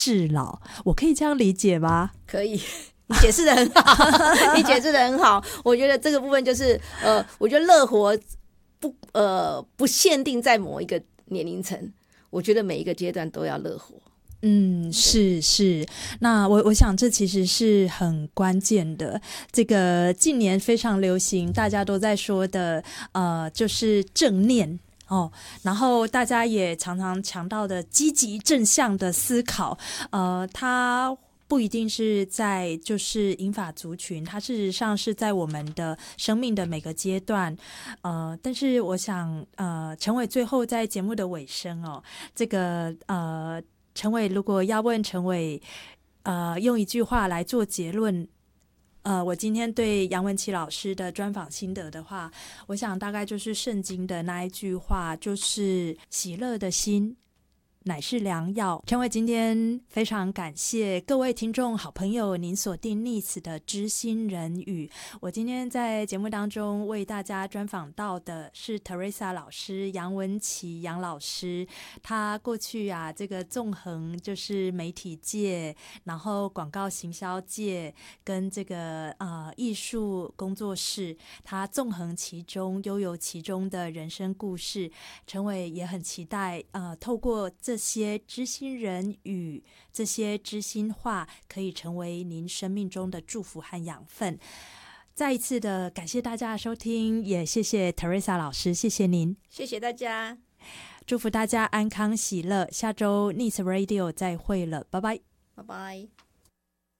至老，我可以这样理解吗？ 可以。你解释的很好，你解释的很好。我觉得这个部分就是我觉得乐活不限定在某一个年龄层，我觉得每一个阶段都要乐活。 是，那我想这其实是很关键的。这个近年非常流行，大家都在说的，就是正念。然后大家也常常强调的积极正向的思考，它不一定是在就是银发族群，它事实上是在我们的生命的每个阶段。但是我想，陈伟最后在节目的尾声这个陈伟如果要问陈伟，用一句话来做结论。我今天对杨文琪老师的专访心得的话，我想大概就是圣经的那一句话，就是喜乐的心乃是良药。陈伟今天非常感谢各位听众好朋友您锁定 Nice 的知心人语。我今天在节目当中为大家专访到的是 Teresa 老师，杨文琪杨老师。他过去这个纵横就是媒体界，然后广告行销界跟这个艺术工作室，他纵横其中，悠游其中的人生故事。陈伟也很期待透过这些知心人语，这些知心话，可以成为您生命中的祝福和养分。再一次的感谢大家的收听，也谢谢 Teresa 老师，谢谢您， 谢谢大家， 祝福大家安康喜乐。下周 Nice Radio 再会了，拜拜， 拜拜。